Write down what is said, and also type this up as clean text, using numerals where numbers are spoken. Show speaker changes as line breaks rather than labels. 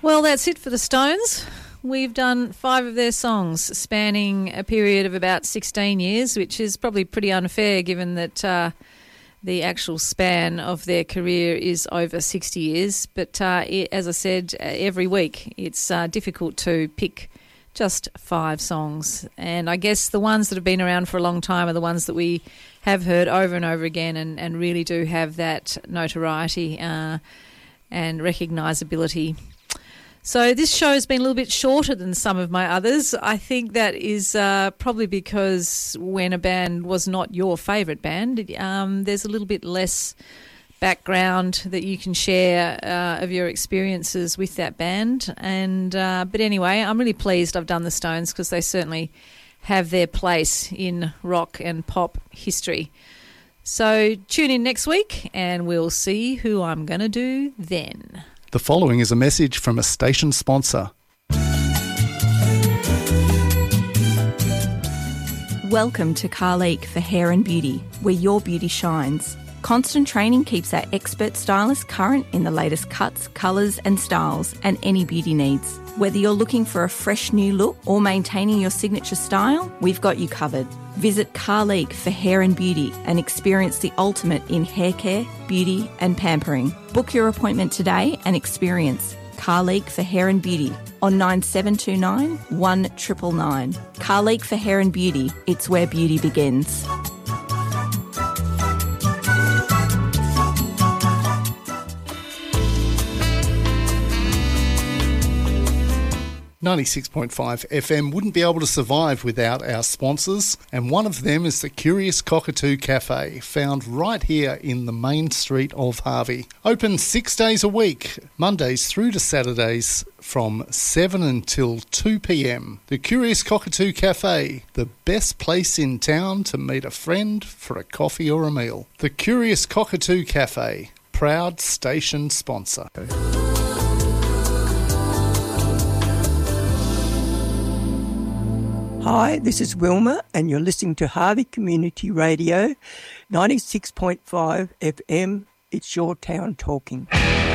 Well, that's it for the Stones. We've done 5 of their songs spanning a period of about 16 years, which is probably pretty unfair given that the actual span of their career is over 60 years. But as I said, every week it's difficult to pick just 5 songs. And I guess the ones that have been around for a long time are the ones that we have heard over and over again and really do have that notoriety and recognisability. So this show has been a little bit shorter than some of my others. I think that is probably because when a band was not your favourite band, there's a little bit less background that you can share of your experiences with that band. And but anyway, I'm really pleased I've done the Stones because they certainly have their place in rock and pop history. So tune in next week and we'll see who I'm going to do then.
The following is a message from a station sponsor.
Welcome to Carleek for Hair and Beauty, where your beauty shines. Constant training keeps our expert stylists current in the latest cuts, colours and styles and any beauty needs. Whether you're looking for a fresh new look or maintaining your signature style, we've got you covered. Visit Carleek for Hair and Beauty and experience the ultimate in hair care, beauty and pampering. Book your appointment today and experience Carleek for Hair and Beauty on 9729 1999. Carleek for Hair and Beauty, it's where beauty begins.
96.5 FM wouldn't be able to survive without our sponsors, and one of them is the Curious Cockatoo Cafe, found right here in the main street of Harvey. Open 6 days a week, Mondays through to Saturdays from 7 until 2 p.m. The Curious Cockatoo Cafe, the best place in town to meet a friend for a coffee or a meal. The Curious Cockatoo Cafe, proud station sponsor.
Hi, this is Wilma, and you're listening to Harvey Community Radio, 96.5 FM. It's your town talking.